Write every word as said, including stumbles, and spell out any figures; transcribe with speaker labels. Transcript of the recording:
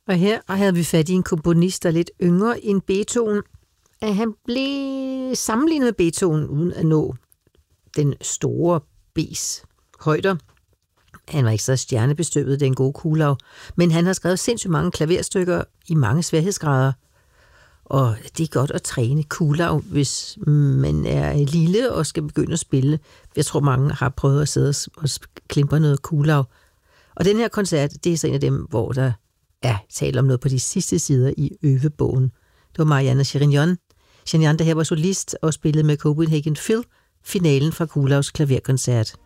Speaker 1: Og her havde vi fat i en komponist, der er lidt yngre end Beethoven. At han blev sammenlignet med Beethoven uden at nå den store B's højder. Han var ikke så stjernebestøvet, den gode Kuhlau, men han har skrevet sindssygt mange klaverstykker i mange sværhedsgrader. Og det er godt at træne Kuhlau, hvis man er lille og skal begynde at spille. Jeg tror, mange har prøvet at sidde og klimpe noget Kuhlau. Og den her koncert, det er så en af dem, hvor der er tale om noget på de sidste sider i øvebogen. Det var Marianna Chirignon. Chirignon, der her var solist og spillede med Copenhagen Phil, finalen fra Kuhlaus klaverkoncert.